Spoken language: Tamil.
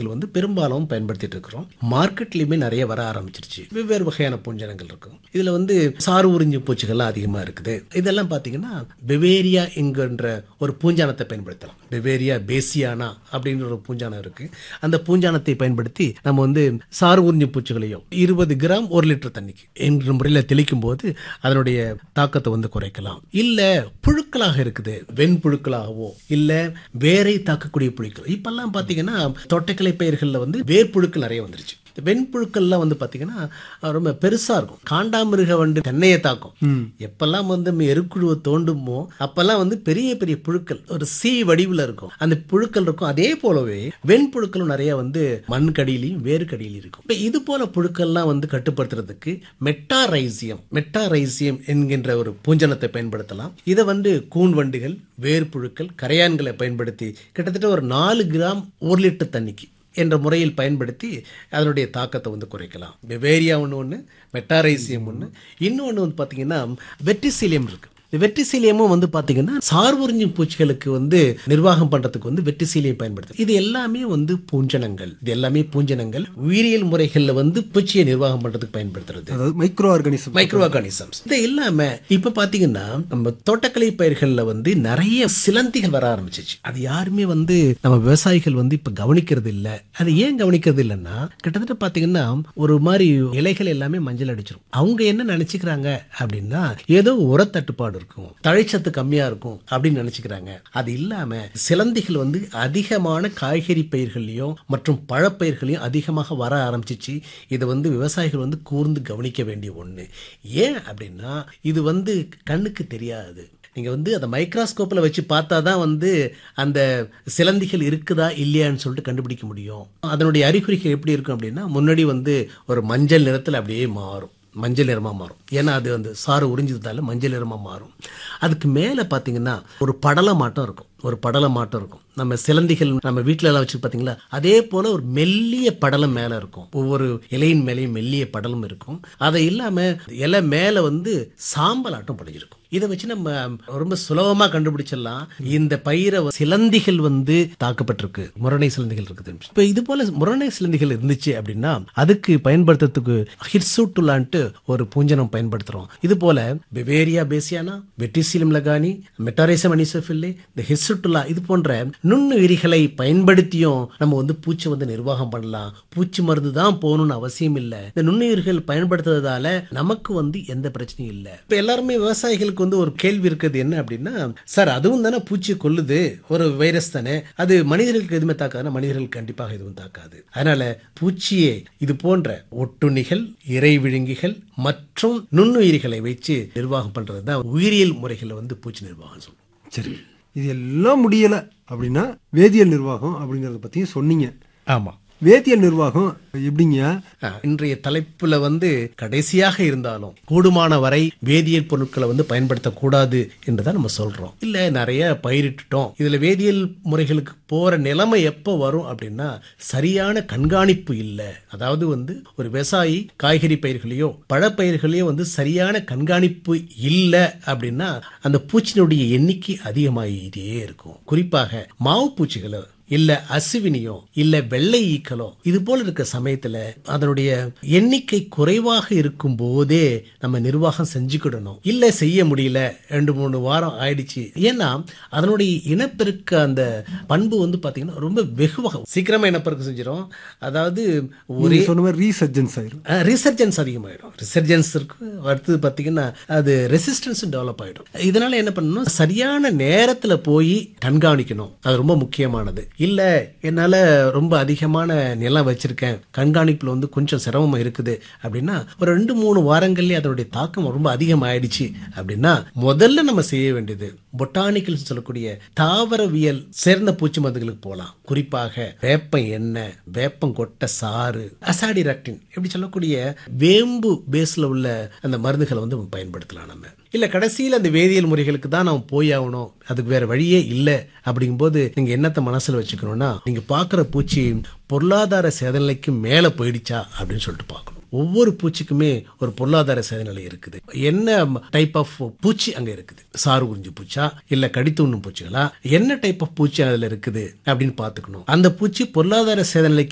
பூஞ்சனங்கள் வந்து பெரும்பாலும் பயன்படுத்திட்டு இருக்கிறோம். மார்க்கெட்லயுமே நிறைய வர ஆரம்பிச்சிருச்சு. வெவ்வேறு வகையான பூஞ்சனங்கள் இருக்கும். இதுல வந்து சாறு உறிஞ்சி பூச்சிகள்லாம் அதிகமா இருக்குது. இதெல்லாம் பாத்தீங்கன்னா பெவேரியா என்கின்ற ஒரு பூஞ்சானத்தை பயன்படுத்தலாம். பெவேரியா பேசியானா அப்படின்ற ஒரு பூஞ்சானம் இருக்கு. அந்த பூஞ்சானத்தை பயன்படுத்தி நம்ம வந்து சாறு உறிஞ்சி பூச்சிகளையும் 20 கிராம் 1 லிட்டர் தண்ணிக்கு என்ற முறையில் தெளிக்கும் போது அதனுடைய தாக்கத்தை வந்து குறைக்கலாம். இல்ல புழுக்களாக இருக்குது, வெண்புழுக்களாகவோ இல்ல வேரை தாக்கக்கூடிய புழுக்கள். இப்பெல்லாம் பாத்தீங்கன்னா தோட்டக்கலை பயிர்கள்ல வந்து வேர்புழுக்கள் நிறைய வந்துருச்சு. வெண்புழுக்கள்லாம் வந்து பாத்தீங்கன்னா ரொம்ப பெருசா இருக்கும். காண்டாமிருக வண்டு தென்னையை தாக்கும். எப்பெல்லாம் வந்து எருக்குழுவை தோண்டுமோ அப்பெல்லாம் வந்து பெரிய பெரிய புழுக்கள் ஒரு சி வடிவில் இருக்கும். அந்த புழுக்கள் இருக்கும். அதே போலவே வெண்புழுக்களும் நிறைய வந்து மண் கடியிலையும் வேறு கடியிலும் இருக்கும். இது போல புழுக்கள்லாம் வந்து கட்டுப்படுத்துறதுக்கு மெட்டாரைசியம் என்கின்ற ஒரு பூஞ்சனத்தை பயன்படுத்தலாம். இதை வந்து கூன் வண்டுகள், வேர் புழுக்கள், கரையான்களை பயன்படுத்தி கிட்டத்தட்ட ஒரு 4 கிராம் 1 லிட்டர் தண்ணிக்கு என்ற முறையில் பயன்படுத்தி அதனுடைய தாக்கத்தை வந்து குறைக்கலாம். பெவேரியா ஒன்று, மெட்டாரைசியம் ஒன்று, இன்னொன்று வந்து பார்த்தீங்கன்னா வெர்டிசிலியம் இருக்கு. வெர்டிசிலியமும் வந்து பார்த்தீங்கன்னா சார் உறிஞ்சும் பூச்சிகளுக்கு வந்து நிர்வாகம் பண்றதுக்கு வந்து வெர்டிசிலியம் பயன்படுத்தும். இது எல்லாமே வந்து பூஞ்சனங்கள் உயிரியல் முறைகள்ல வந்து பூச்சியை நிர்வாகம் பண்றதுக்கு பயன்படுத்துறது. அதாவது மைக்ரோ ஆர்கானிசம்ஸ். இது இல்லாம இப்ப பாத்தீங்கன்னா நம்ம தோட்டக்கலை பயிர்கள்ல வந்து நிறைய சிலந்திகள் வர ஆரம்பிச்சிச்சு. அது யாருமே வந்து நம்ம விவசாயிகள் வந்து இப்ப கவனிக்கிறது இல்ல. அது ஏன் கவனிக்கிறது இல்லைன்னா கிட்டத்தட்ட பாத்தீங்கன்னா ஒரு மாதிரி இலைகள் எல்லாமே மஞ்சள் அடிச்சிடும். அவங்க என்ன நினைச்சுக்கிறாங்க அப்படின்னா ஏதோ உரத்தட்டுப்பாடு இருக்கும், தழைச்சத்து கம்மியா இருக்கும் அப்படின்னு நினைச்சுக்கிறாங்க. அது இல்லாம சிலந்திகள் வந்து அதிகமான காய்கறி பயிர்களையும் மற்றும் பழப்பயிர்களையும் அதிகமாக வர ஆரம்பிச்சிச்சு. இதை வந்து விவசாயிகள் வந்து கூர்ந்து கவனிக்க வேண்டிய ஒண்ணு. ஏன் அப்படின்னா இது வந்து கண்ணுக்கு தெரியாது. நீங்க வந்து அந்த மைக்ரோஸ்கோப்ல வச்சு பார்த்தாதான் வந்து அந்த சிலந்திகள் இருக்குதா இல்லையான்னு சொல்லிட்டு கண்டுபிடிக்க முடியும். அதனுடைய அறிகுறிகள் எப்படி இருக்கும் அப்படின்னா முன்னாடி வந்து ஒரு மஞ்சள் நிறத்தில் அப்படியே மாறும், மஞ்சள் நிறமாக மாறும். ஏன்னா அது வந்து சாறு உறிஞ்சதால மஞ்சள் நிறமாக மாறும். அதுக்கு மேலே பார்த்தீங்கன்னா ஒரு படலமாட்டம் இருக்கும். நம்ம சிலந்திகள் நம்ம வீட்டில எல்லாம் வச்சு பார்த்தீங்களா, அதே போல ஒரு மெல்லிய படலம் மேலே இருக்கும். ஒவ்வொரு இலையின் மேலேயும் மெல்லிய படலம் இருக்கும். அதை இல்லாம இலை மேலே வந்து சாம்பல் ஆட்டம் படிஞ்சிருக்கும். இதை வச்சு நம்ம ரொம்ப சுலபமா கண்டுபிடிச்சிடலாம் இந்த பயிரை சிலந்திகள் வந்து தாக்கப்பட்டிருக்கு, முரணை சிலந்திகள் இருக்குது. இப்ப இது போல முரணை சிலந்திகள் இருந்துச்சு அப்படின்னா அதுக்கு பயன்படுத்துறதுக்கு ஹிர்சுட்டுலான்ட்டு ஒரு பூஞ்சனம் பயன்படுத்துறோம். இது போல பெவேரியா பேசியானா, வெர்டிசிலியம் லகானி, மெட்டாரைசியம் அனிசோஃபில்லி, இந்த ஹிர்சுட்டுலா இது போன்ற நுண்ணுயிரிகளை பயன்படுத்தியும் நம்ம வந்து பூச்சி வந்து நிர்வாகம் பண்ணலாம். பூச்சி மருந்து தான் போகணும்னு அவசியம் இல்லை. இந்த நுண்ணுயிர்கள் பயன்படுத்துறதால நமக்கு வந்து எந்த பிரச்சனையும் இல்லை. இப்ப எல்லாருமே விவசாயிகளுக்கு வந்து ஒரு கேள்வி இருக்குது என்ன அப்படின்னா, சார் அதுவும் தானே பூச்சி கொல்லுது, ஒரு வைரஸ் தானே, அது மனிதர்களுக்கு எதுவுமே தாக்காதுன்னா மனிதர்களுக்கு கண்டிப்பாக எதுவும் தாக்காது. அதனால பூச்சியே இது போன்ற ஒட்டுண்ணிகள், இறை விழுங்கிகள் மற்றும் நுண்ணுயிரிகளை வச்சு நிர்வாகம் பண்றதுதான் உயிரியல் முறைகளை வந்து பூச்சி நிர்வாகம் சொல்லுவோம். சரி, இது எல்லாம் முடியல அப்படின்னா வேதியியல் நிர்வாகம் அப்படிங்கறத பத்தியும் சொன்னீங்க. ஆமா, வேதியியல் நிர்வாகம் எப்படிங்க? இன்றைய தலைப்புல வந்து கடைசியாக இருந்தாலும் கூடுமான வரை வேதியியல் பொருட்களை வந்து பயன்படுத்தக்கூடாது என்றுதான் நம்ம சொல்றோம். இல்ல நிறைய பயிரிட்டுட்டோம், இதுல வேதியியல் முறைகளுக்கு போற நிலைமை எப்ப வரும் அப்படின்னா சரியான கண்காணிப்பு இல்லை. அதாவது வந்து ஒரு விவசாயி காய்கறி பயிர்களையோ பழப்பயிர்களையோ வந்து சரியான கண்காணிப்பு இல்லை அப்படின்னா அந்த பூச்சினுடைய எண்ணிக்கை அதிகமாகிட்டே இருக்கும். குறிப்பாக மாவு பூச்சிகளோ இல்ல அசுவினியோ இல்ல வெள்ளை ஈக்களோ இது போல இருக்க சமயத்துல அதனுடைய எண்ணிக்கை குறைவாக இருக்கும் போதே நம்ம நிர்வாகம் செஞ்சுக்கிடணும். இல்ல செய்ய முடியல, 2-3 வாரம் ஆயிடுச்சு, ஏன்னா அதனுடைய இனப்பெருக்க அந்த பண்பு வந்து பாத்தீங்கன்னா ரொம்ப வெகுவாக சீக்கிரமா இனப்பெருக்கம் செஞ்சிடும். அதாவது ஒரு ரீசர்ஜன்ஸ் அதிகமாயிடும். ரிசர்ஜன்ஸ் இருக்கு, அடுத்தது பாத்தீங்கன்னா அது ரெசிஸ்டன்ஸ் டெவலப் ஆயிடும். இதனால என்ன பண்ணணும், சரியான நேரத்துல போய் கண்காணிக்கணும். அது ரொம்ப முக்கியமானது. இல்ல என்னால ரொம்ப அதிகமான நிலம் வச்சிருக்கேன், கண்காணிப்புல வந்து கொஞ்சம் சிரமமா இருக்குது அப்படின்னா ஒரு 2-3 வாரங்கள்லயே அதனுடைய தாக்கம் ரொம்ப அதிகமாயிடுச்சு அப்படின்னா முதல்ல நம்ம செய்ய வேண்டியது பொட்டானிக்கல் சொல்லக்கூடிய தாவரவியல் சேர்ந்த பூச்சி மருந்துகளுக்கு போகலாம். குறிப்பாக வேப்பம் எண்ணெய், வேப்பம் கொட்டை சாறு, அசாடிராக்டின் இப்படி சொல்லக்கூடிய வேம்பு பேஸ்ல உள்ள அந்த மருந்துகளை வந்து பயன்படுத்தலாம். நம்ம இல்ல கடைசியில் அந்த வேதியியல் முறைகளுக்கு தான் நம்ம போய் ஆகணும், அதுக்கு வேற வழியே இல்லை அப்படிங்கும்போது நீங்க என்னத்தை மனசுல வச்சுக்கணும்னா நீங்க பாக்குற பூச்சி பொருளாதார சேதநிலைக்கு மேல போயிடுச்சா அப்படின்னு சொல்லிட்டு பார்க்கணும். ஒவ்வொரு பூச்சிக்குமே ஒரு பொருளாதார சேதநிலை இருக்குது. என்ன டைப் ஆஃப் பூச்சி அங்க இருக்குது, சாறு உறிஞ்சி பூச்சா இல்ல கடித்து உண்ணும் பூச்சிகளா, என்ன டைப் ஆஃப் பூச்சி அதுல இருக்குது அப்படின்னு பாத்துக்கணும். அந்த பூச்சி பொருளாதார சேதநிலைக்கு